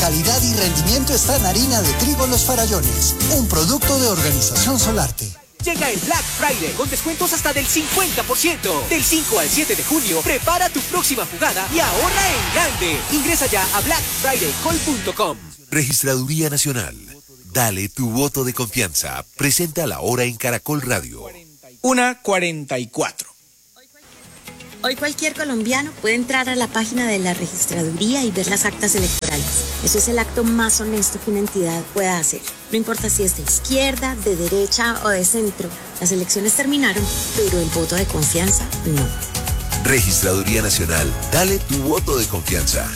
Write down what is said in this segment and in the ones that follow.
calidad y rendimiento está en harina de trigo Los Farallones, un producto de Organización Solarte. Llega el Black Friday con descuentos hasta del 50%. Del 5 al 7 de junio, prepara tu próxima jugada y ahorra en grande. Ingresa ya a blackfridaycall.com. Registraduría Nacional. Dale tu voto de confianza. Presenta la hora en Caracol Radio. 1:44. Hoy cualquier colombiano puede entrar a la página de la registraduría y ver las actas electorales. Eso es el acto más honesto que una entidad pueda hacer. No importa si es de izquierda, de derecha o de centro. Las elecciones terminaron, pero el voto de confianza no. Registraduría Nacional. Dale tu voto de confianza.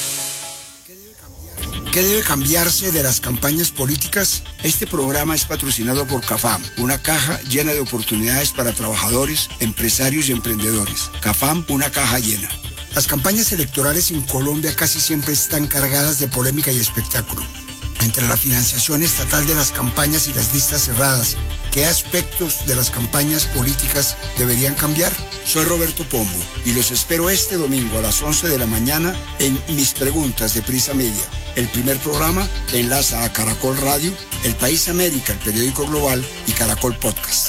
¿Qué debe cambiarse de las campañas políticas? Este programa es patrocinado por CAFAM, una caja llena de oportunidades para trabajadores, empresarios y emprendedores. CAFAM, una caja llena. Las campañas electorales en Colombia casi siempre están cargadas de polémica y espectáculo. Entre la financiación estatal de las campañas y las listas cerradas, ¿qué aspectos de las campañas políticas deberían cambiar? Soy Roberto Pombo y los espero este domingo a las 11 de la mañana en Mis Preguntas de Prisa Media, el primer programa que enlaza a Caracol Radio, El País América, el periódico global y Caracol Podcast.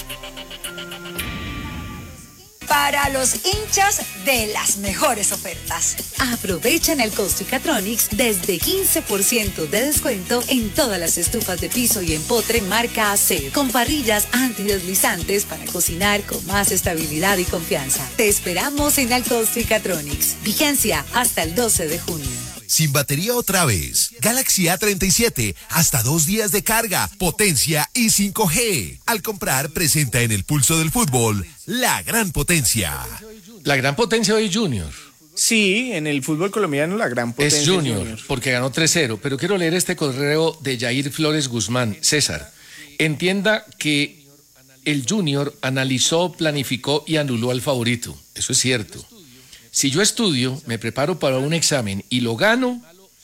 Para los hinchas de las mejores ofertas. Aprovechen el Catronics desde 15% de descuento en todas las estufas de piso y empotre marca AC, con parrillas antideslizantes para cocinar con más estabilidad y confianza. Te esperamos en el Catronics. Vigencia hasta el 12 de junio. Sin batería otra vez. Galaxy A37, hasta 2 días de carga, potencia y 5G. Al comprar, presenta en el pulso del fútbol la gran potencia. La gran potencia hoy Junior. Sí, en el fútbol colombiano la gran potencia es Junior, porque ganó 3-0. Pero quiero leer este correo de Jair Flores Guzmán. César, entienda que el Junior analizó, planificó y anuló al favorito. Eso es cierto. Si yo estudio, me preparo para un examen y lo gano,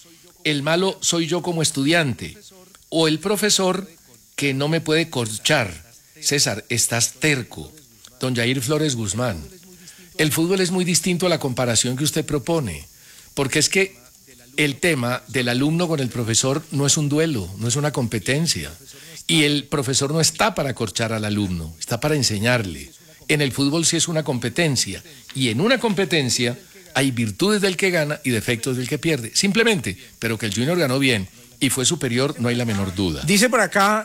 el malo soy yo como estudiante o el profesor que no me puede corchar. César, estás terco. Don Jair Flores Guzmán. El fútbol es muy distinto a la comparación que usted propone, porque es que el tema del alumno con el profesor no es un duelo, no es una competencia. Y el profesor no está para corchar al alumno, está para enseñarle. En el fútbol sí es una competencia, y en una competencia hay virtudes del que gana y defectos del que pierde, simplemente, pero que el Junior ganó bien y fue superior, no hay la menor duda. Dice por acá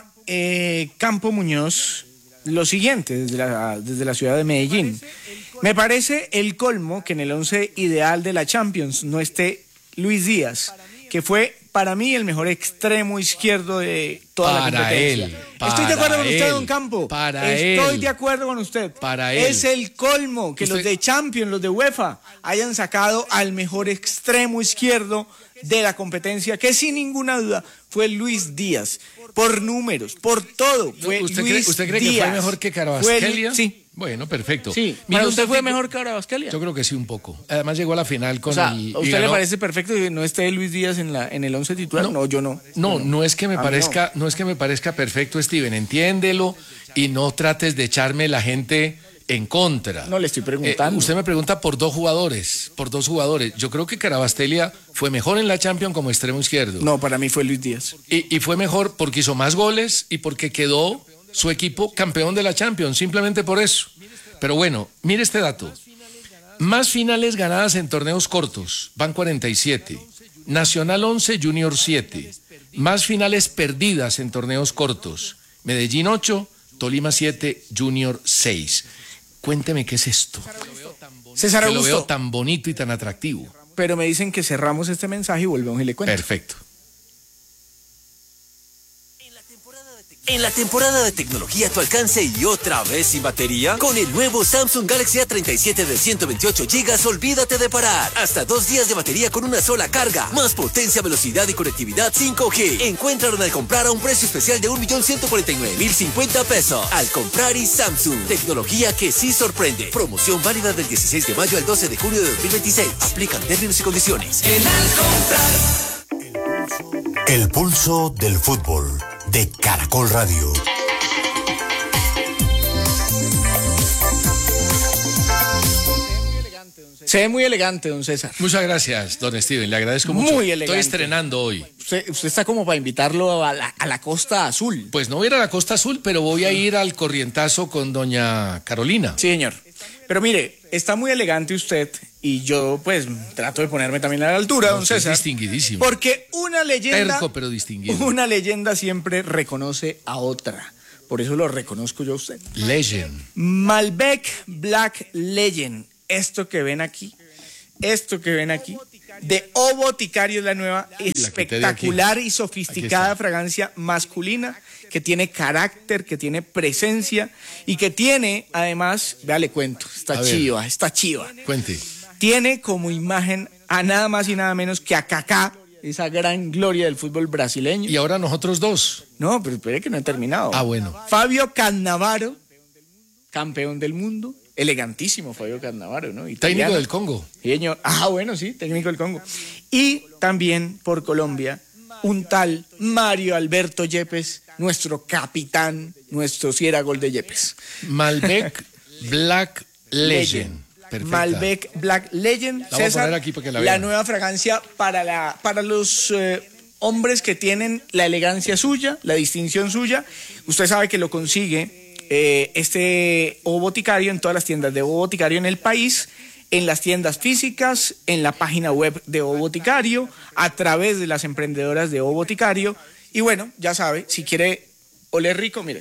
Campo Muñoz lo siguiente, desde la ciudad de Medellín. Me parece el colmo que en el 11 ideal de la Champions no esté Luis Díaz, que fue para mí el mejor extremo izquierdo de toda la competencia. Estoy de acuerdo con usted, don Campo. Estoy de acuerdo con usted. Es el colmo que los de Champions, los de UEFA, hayan sacado al mejor extremo izquierdo de la competencia, que sin ninguna duda fue Luis Díaz. Por números, por todo. ¿Usted cree que fue mejor que Carabasquelia? Sí. Bueno, perfecto. Sí. ¿Para usted fue mejor que Carabasquelia? Yo creo que sí, un poco. Además llegó a la final con ¿a usted le parece perfecto que no esté Luis Díaz en el 11 titular? No, yo no. No es que me parezca, no es que me parezca perfecto, Steven, entiéndelo y no trates de echarme la gente en contra. No le estoy preguntando. Usted me pregunta por dos jugadores. Yo creo que Carabasquelia fue mejor en la Champions como extremo izquierdo. No, para mí fue Luis Díaz. Y fue mejor porque hizo más goles y porque quedó su equipo campeón de la Champions, simplemente por eso. Pero bueno, mire este dato. Más finales ganadas en torneos cortos, van 47. Nacional 11, Junior 7. Más finales perdidas en torneos cortos, Medellín 8, Tolima 7, Junior 6. Cuénteme qué es esto. César Augusto. Que lo veo tan bonito y tan atractivo. Pero me dicen que cerramos este mensaje y volvemos y le cuento. Perfecto. En la temporada de tecnología a tu alcance y otra vez sin batería, con el nuevo Samsung Galaxy A37 de 128 GB, olvídate de parar. Hasta 2 días de batería con una sola carga, más potencia, velocidad y conectividad 5G. Encuéntralo al comprar a un precio especial de 1.149.050 pesos. Al comprar y Samsung, tecnología que sí sorprende. Promoción válida del 16 de mayo al 12 de junio de 2026. Aplican términos y condiciones. El pulso del fútbol de Caracol Radio. Se ve muy elegante, don César. Muchas gracias, don Steven, le agradezco mucho. Muy elegante. Estoy estrenando hoy. Usted está como para invitarlo a la Costa Azul. Pues no voy a ir a la Costa Azul, pero voy a ir al Corrientazo con doña Carolina. Sí, señor. Pero mire, está muy elegante usted y yo pues trato de ponerme también a la altura, don César. Es distinguidísimo. Porque una leyenda... Terco, pero distinguido. Una leyenda siempre reconoce a otra. Por eso lo reconozco yo a usted. Legend. Malbec Black Legend. Esto que ven aquí, de O Boticario es la nueva espectacular y sofisticada fragancia masculina que tiene carácter, que tiene presencia y que tiene, además, vea, le cuento, está chiva. Cuente. Tiene como imagen a nada más y nada menos que a Kaká, esa gran gloria del fútbol brasileño. Y ahora nosotros dos. No, pero espere que no he terminado. Ah, bueno. Fabio Cannavaro, campeón del mundo. Elegantísimo Fabio Cannavaro, ¿no? Italiano. Técnico del Congo. Señor. Ah, bueno, sí, técnico del Congo. Y también por Colombia, un tal Mario Alberto Yepes, nuestro capitán, nuestro si era gol de Yepes. Malbec Black Legend. Perfecta. Malbec Black Legend. La voy a poner aquí para que la vean. La nueva fragancia para los hombres que tienen la elegancia suya, la distinción suya. Usted sabe que lo consigue este O Boticario en todas las tiendas de O Boticario en el país, en las tiendas físicas, en la página web de O Boticario, a través de las emprendedoras de O Boticario. Y bueno, ya sabe, si quiere oler rico, mire.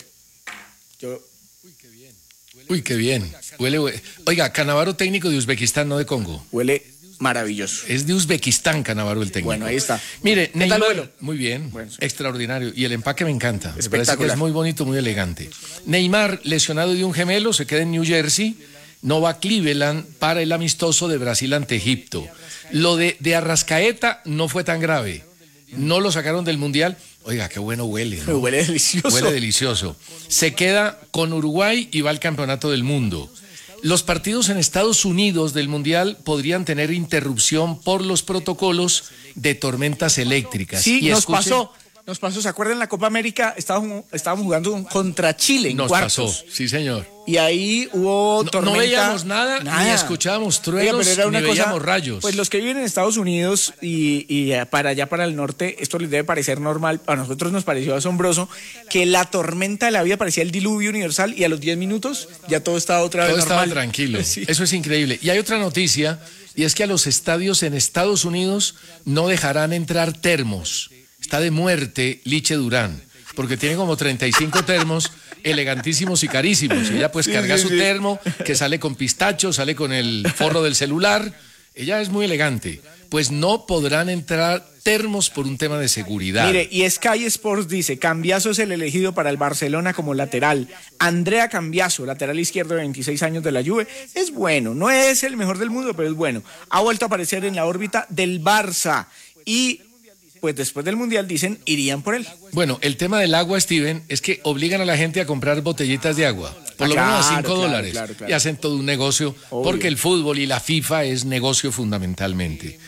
Uy, qué bien. Huele. Oiga, Cannavaro técnico de Uzbekistán, no de Congo. Huele maravilloso. Es de Uzbekistán, Cannavaro el técnico. Bueno, ahí está. Mire, Neymar, vuelo? muy bien, Bueno, sí. extraordinario. Y el empaque me encanta. Me parece que Espectacular. es muy bonito, muy elegante. Neymar, lesionado de un gemelo, se queda en New Jersey. No va a Cleveland para el amistoso de Brasil ante Egipto. Lo de Arrascaeta no fue tan grave. No lo sacaron del Mundial. Oiga, qué bueno huele, ¿no? Huele delicioso. Huele delicioso. Se queda con Uruguay y va al Campeonato del Mundo. Los partidos en Estados Unidos del Mundial podrían tener interrupción por los protocolos de tormentas eléctricas. Sí, y nos pasó, ¿se acuerdan? En la Copa América estábamos jugando contra Chile en Nos cuartos. pasó, sí señor. Y ahí hubo tormenta. No veíamos nada, ni escuchábamos truenos, Oiga, pero era una ni cosa, veíamos rayos. Pues los que viven en Estados Unidos y para allá, para el norte, esto les debe parecer normal. A nosotros nos pareció asombroso que la tormenta de la vida parecía el diluvio universal y a los 10 minutos ya todo estaba otra vez normal. Todo estaba tranquilo. Sí. Eso es increíble. Y hay otra noticia, y es que a los estadios en Estados Unidos no dejarán entrar termos. Está de muerte Liche Durán, porque tiene como 35 termos elegantísimos y carísimos. Ella pues carga su termo, que sale con pistacho, sale con el forro del celular. Ella es muy elegante. Pues no podrán entrar termos por un tema de seguridad. Mire, y Sky Sports dice, Cambiaso es el elegido para el Barcelona como lateral. Andrea Cambiaso, lateral izquierdo de 26 años de la Juve, es bueno. No es el mejor del mundo, pero es bueno. Ha vuelto a aparecer en la órbita del Barça y pues después del Mundial dicen irían por él. Bueno, el tema del agua, Steven, es que obligan a la gente a comprar botellitas de agua, por lo menos a $5, claro. y hacen todo un negocio, porque el fútbol y la FIFA es negocio fundamentalmente.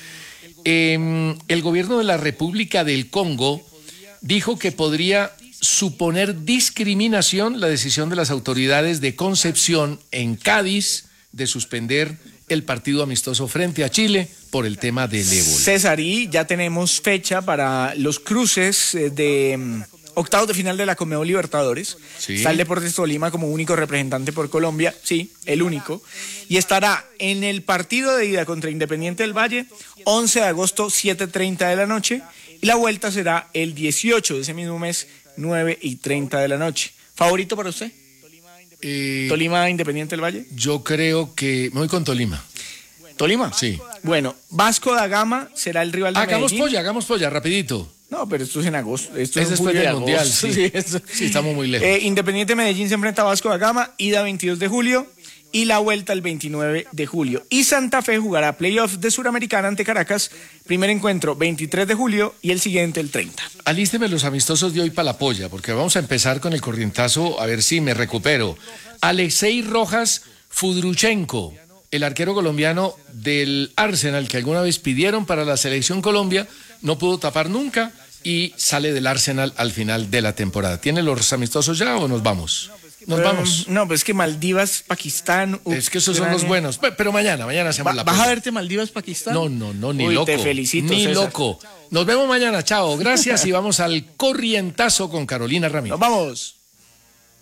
El gobierno de la República del Congo dijo que podría suponer discriminación la decisión de las autoridades de Concepción en Cádiz de suspender el partido amistoso frente a Chile por el tema del ébola. César, y ya tenemos fecha para los cruces de octavos de final de la Conmebol Libertadores. Sí. Está el Deportes Tolima como único representante por Colombia, sí, el único. Y estará en el partido de ida contra Independiente del Valle, 11 de agosto, 7:30 de la noche. Y la vuelta será el 18 de ese mismo mes, 9:30 de la noche. ¿Favorito para usted? ¿Tolima, Independiente del Valle? Yo creo que me voy con Tolima. ¿Tolima? Sí. Bueno, Vasco da Gama será el rival de Medellín. Hagamos polla, rapidito. No, pero esto es en agosto. Esto Es después julio del y Mundial, agosto. sí. Esto- Sí, estamos muy lejos. Independiente Medellín se enfrenta a Vasco da Gama, ida 22 de julio y la vuelta el 29 de julio. Y Santa Fe jugará playoffs de Suramericana ante Caracas, primer encuentro 23 de julio y el siguiente el 30. Alísteme los amistosos de hoy para la polla, porque vamos a empezar con el corrientazo, a ver si me recupero. Alexei Rojas Fudruchenko, el arquero colombiano del Arsenal, que alguna vez pidieron para la selección Colombia, no pudo tapar nunca y sale del Arsenal al final de la temporada. ¿Tiene los amistosos ya o nos vamos? Nos vamos. No, pues es que Maldivas, Pakistán. Es que esos son los buenos. Pero mañana hacemos la ¿Vas prueba. a verte Maldivas, Pakistán? No, ni loco. Te felicito, Ni César. loco. Nos vemos mañana, chao. Gracias y vamos al corrientazo con Carolina Ramírez. Nos vamos.